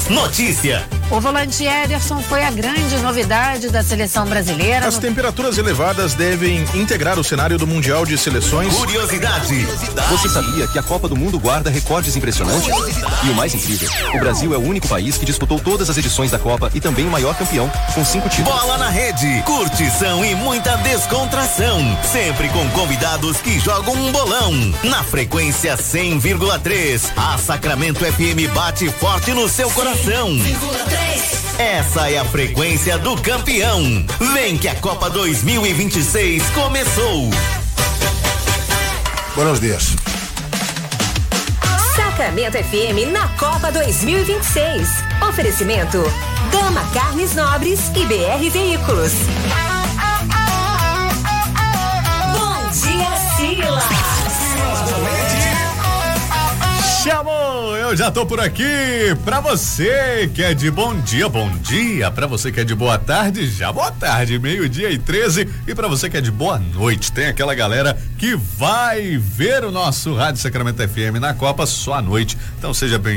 Notícia. O volante Ederson foi a grande novidade da seleção brasileira. As temperaturas elevadas devem integrar o cenário do Mundial de Seleções. Curiosidade. Você sabia que a Copa do Mundo guarda recordes impressionantes? E o mais incrível, o Brasil é o único país que disputou todas as edições da Copa e também o maior campeão, com 5 títulos. Bola na rede, curtição e muita descontração. Sempre com convidados que jogam um bolão. Na frequência 100,3. A Sacramento FM bate forte no seu coração. 100,3. Essa é a frequência do campeão. Vem que a Copa 2026 começou. Buenos dias. Sacramento FM na Copa 2026. Oferecimento Dama Carnes Nobres e BR Veículos. Bom dia, Silas. Chamou, eu já tô por aqui. Pra você que é de bom dia. Pra você que é de boa tarde, já boa tarde, 12:13. E pra você que é de boa noite, tem aquela galera que vai ver o nosso Rádio Sacramento FM na Copa só à noite. Então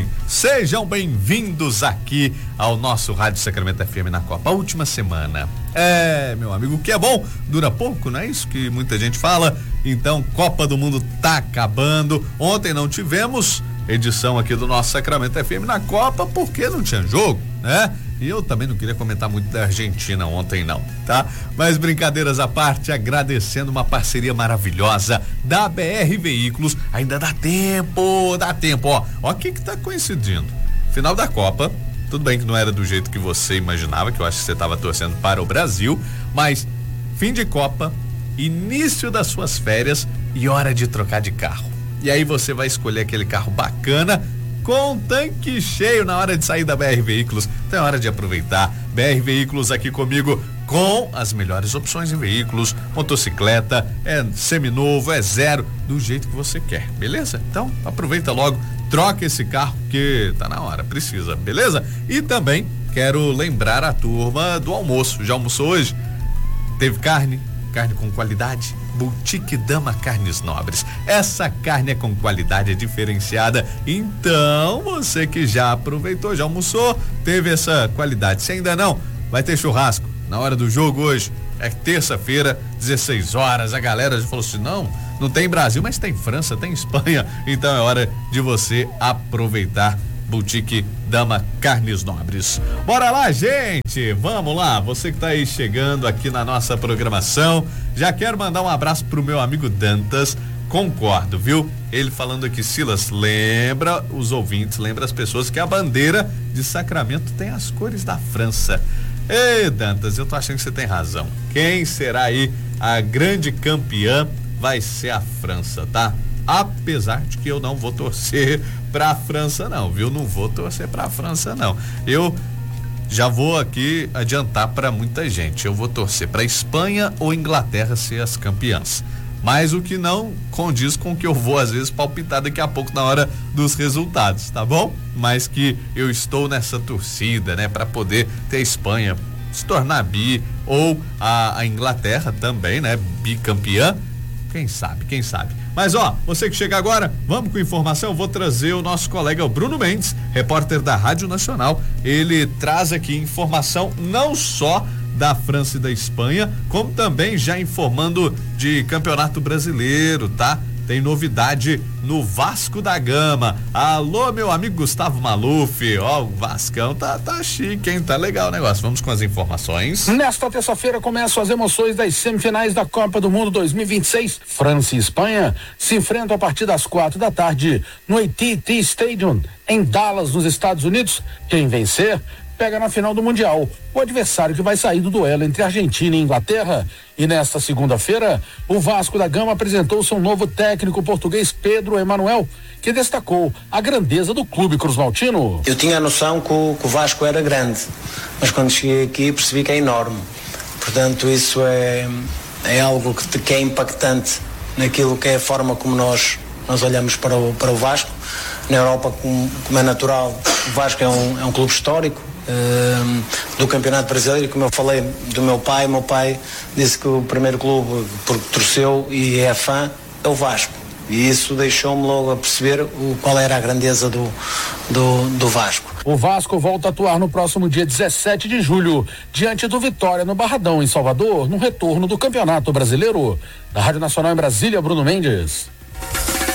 sejam bem-vindos aqui ao nosso Rádio Sacramento FM na Copa. A última semana. Meu amigo, o que é bom dura pouco, não é isso que muita gente fala? Então, Copa do Mundo tá acabando. Ontem não tivemos edição aqui do nosso Sacramento FM na Copa porque não tinha jogo, né? E eu também não queria comentar muito da Argentina ontem não, tá? Mas brincadeiras à parte, agradecendo uma parceria maravilhosa da BR Veículos. Ainda dá tempo, ó o que tá coincidindo. Final da Copa, tudo bem que não era do jeito que você imaginava, que eu acho que você estava torcendo para o Brasil, mas fim de Copa, início das suas férias e hora de trocar de carro. E aí você vai escolher aquele carro bacana com tanque cheio na hora de sair da BR Veículos. Então é hora de aproveitar. BR Veículos aqui comigo com as melhores opções em veículos, motocicleta, é seminovo, é zero, do jeito que você quer, beleza? Então aproveita logo, troca esse carro que tá na hora, precisa, beleza? E também quero lembrar a turma do almoço. Já almoçou hoje? Teve carne com qualidade? Boutique Dama Carnes Nobres. Essa carne é com qualidade, é diferenciada. Então, você que já aproveitou, já almoçou, teve essa qualidade. Se ainda não, vai ter churrasco na hora do jogo hoje. É terça-feira, 16 horas. A galera já falou assim: não tem Brasil, mas tem França, tem Espanha. Então é hora de você aproveitar. Boutique Dama Carnes Nobres. Bora lá, gente, vamos lá, você que tá aí chegando aqui na nossa programação, já quero mandar um abraço pro meu amigo Dantas, concordo, viu? Ele falando aqui, Silas, lembra os ouvintes, lembra as pessoas que a bandeira de Sacramento tem as cores da França. Ei, Dantas, eu tô achando que você tem razão. Quem será aí a grande campeã vai ser a França, tá? Apesar de que eu não vou torcer pra França não, viu? Não vou torcer pra França não. Eu já vou aqui adiantar pra muita gente. Eu vou torcer pra Espanha ou Inglaterra ser as campeãs. Mas o que não condiz com o que eu vou às vezes palpitar daqui a pouco na hora dos resultados, tá bom? Mas que eu estou nessa torcida, né? Pra poder ter a Espanha se tornar bi ou a Inglaterra também, né? Bicampeã. Quem sabe. Mas você que chega agora, vamos com informação. Vou trazer o nosso colega o Bruno Mendes, repórter da Rádio Nacional. Ele traz aqui informação não só da França e da Espanha, como também já informando de Campeonato Brasileiro, tá? Tem novidade no Vasco da Gama. Alô, meu amigo Gustavo Maluf. O Vascão tá chique, hein? Tá legal o negócio. Vamos com as informações. Nesta terça-feira começam as emoções das semifinais da Copa do Mundo 2026. França e Espanha se enfrentam a partir das 4h no AT&T Stadium, em Dallas, nos Estados Unidos. Quem vencer pega na final do Mundial o adversário que vai sair do duelo entre Argentina e Inglaterra. E nesta segunda-feira, o Vasco da Gama apresentou seu novo técnico português, Pedro Emanuel, que destacou a grandeza do clube cruzmaltino. Eu tinha a noção que o Vasco era grande, mas quando cheguei aqui percebi que é enorme. Portanto, isso é algo que é impactante naquilo que é a forma como nós olhamos para o Vasco. Na Europa, como é natural, o Vasco é um clube histórico do Campeonato Brasileiro, e como eu falei do meu pai disse que o primeiro clube, porque torceu e é fã, é o Vasco. E isso deixou-me logo a perceber qual era a grandeza do Vasco. O Vasco volta a atuar no próximo dia 17 de julho, diante do Vitória no Barradão, em Salvador, no retorno do Campeonato Brasileiro. Da Rádio Nacional em Brasília, Bruno Mendes.